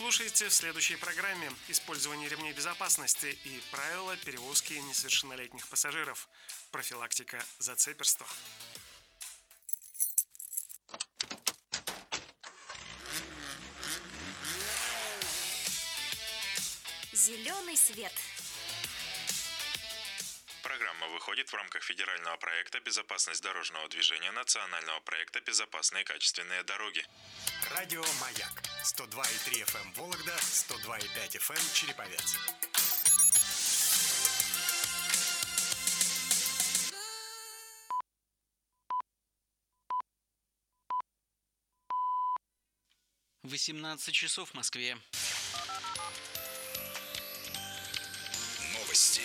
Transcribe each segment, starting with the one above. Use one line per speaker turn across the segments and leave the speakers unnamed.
Слушайте в следующей программе: использование ремней безопасности и правила перевозки несовершеннолетних пассажиров, профилактика зацеперства.
Зеленый свет.
Программа выходит в рамках федерального проекта «Безопасность дорожного движения» национального проекта «Безопасные качественные дороги».
Радио «Маяк» 102,3 FM Вологда, 102,5 FM Череповец.
— 18 часов в Москве.
Новости.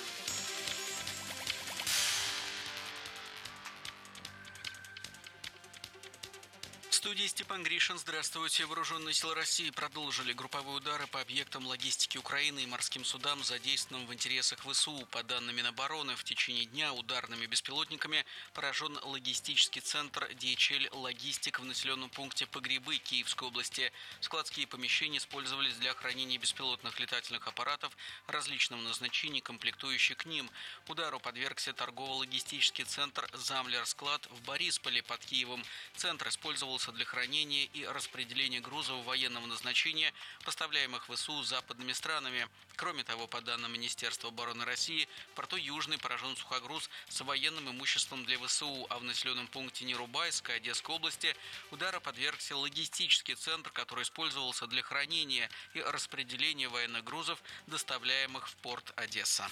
В студии Степан Гришин. Здравствуйте. Вооруженные силы России продолжили групповые удары по объектам логистики Украины и морским судам, задействованным в интересах ВСУ. По данным Минобороны, в течение дня ударными беспилотниками поражен логистический центр DHL «Логистик» в населенном пункте Погребы Киевской области. Складские помещения использовались для хранения беспилотных летательных аппаратов различного назначения, комплектующих к ним. Удару подвергся торгово-логистический центр «Замлер-склад» в Борисполе под Киевом. Центр использовался для хранения и распределения грузов военного назначения, поставляемых ВСУ западными странами. Кроме того, по данным Министерства обороны России, в порту Южный поражен сухогруз с военным имуществом для ВСУ, а в населенном пункте Нерубайской Одесской области удара подвергся логистический центр, который использовался для хранения и распределения военных грузов, доставляемых в порт Одесса.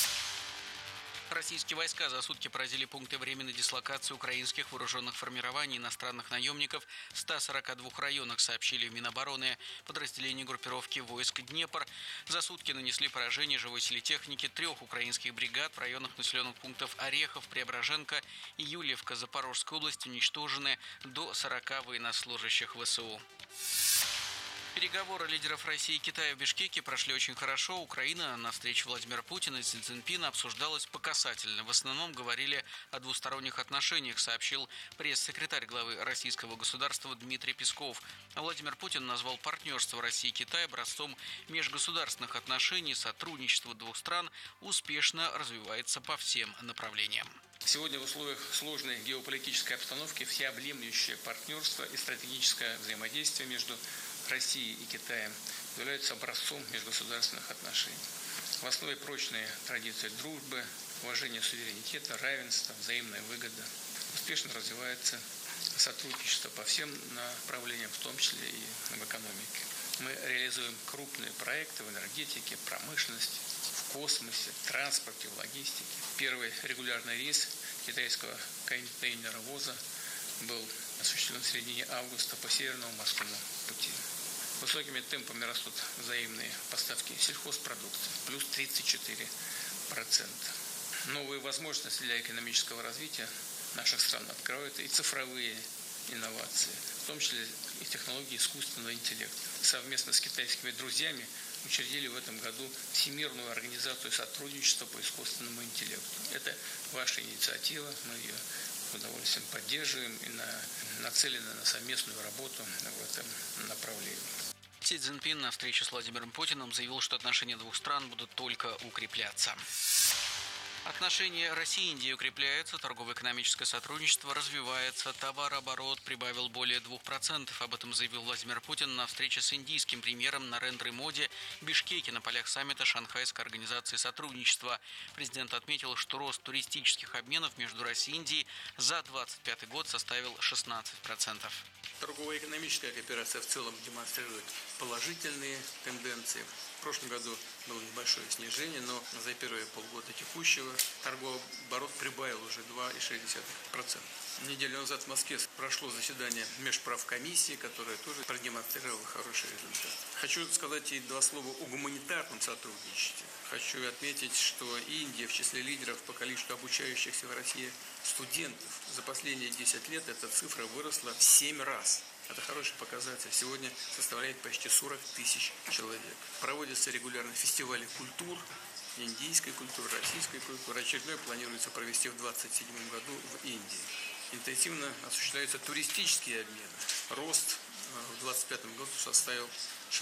Российские войска за сутки поразили пункты временной дислокации украинских вооруженных формирований иностранных наемников в 142 районах, сообщили в Минобороны. Подразделения группировки войск «Днепр» за сутки нанесли поражение живой силе техники 3 украинских бригад в районах населенных пунктов Орехов, Преображенка и Юльевка Запорожской области. Уничтожены до 40 военнослужащих ВСУ. Переговоры лидеров России и Китая в Бишкеке прошли очень хорошо. Украина на встрече Владимира Путина и Си Цзиньпина обсуждалась по касательно. В основном говорили о двусторонних отношениях, сообщил пресс-секретарь главы российского государства Дмитрий Песков. Владимир Путин назвал партнерство России и Китая образцом межгосударственных отношений. Сотрудничество двух стран успешно развивается по всем направлениям.
Сегодня в условиях сложной геополитической обстановки всеобъемлющее партнерство и стратегическое взаимодействие между Россией и Китаем являются образцом межгосударственных отношений. В основе прочные традиции дружбы, уважения суверенитета, равенства, взаимная выгода. Успешно развивается сотрудничество по всем направлениям, в том числе и в экономике. Мы реализуем крупные проекты в энергетике, промышленности, в космосе, транспорте, в логистике. Первый регулярный рейс китайского контейнеровоза был осуществлен в середине августа по Северному морскому пути. Высокими темпами растут взаимные поставки сельхозпродукции, плюс 34%. Новые возможности для экономического развития наших стран открывают и цифровые инновации, в том числе и технологии искусственного интеллекта. Совместно с китайскими друзьями учредили в этом году Всемирную организацию сотрудничества по искусственному интеллекту. Это ваша инициатива, мы ее с удовольствием поддерживаем и нацелены на совместную работу в этом направлении.
Си Цзиньпин на встрече с Владимиром Путиным заявил, что отношения двух стран будут только укрепляться. Отношения России и Индии укрепляются, торгово-экономическое сотрудничество развивается, товарооборот прибавил более 2%. Об этом заявил Владимир Путин на встрече с индийским премьером Нарендре Моди в Бишкеке на полях саммита Шанхайской организации сотрудничества. Президент отметил, что рост туристических обменов между Россией и Индией за 2025 год составил 16%.
Торгово-экономическая кооперация в целом демонстрирует положительные тенденции. В прошлом году было небольшое снижение, но за первые полгода текущего торговый оборот прибавил уже 2,6%. Неделю назад в Москве прошло заседание межправкомиссии, которое тоже продемонстрировало хороший результат. Хочу сказать и два слова о гуманитарном сотрудничестве. Хочу отметить, что Индия в числе лидеров по количеству обучающихся в России студентов. За последние 10 лет эта цифра выросла в 7 раз. Это хороший показатель. Сегодня составляет почти 40 тысяч человек. Проводятся регулярно фестивали культур, индийской культуры, российской культуры. Очередной планируется провести в 2027 году в Индии. Интенсивно осуществляются туристические обмены. Рост в 2025 году составил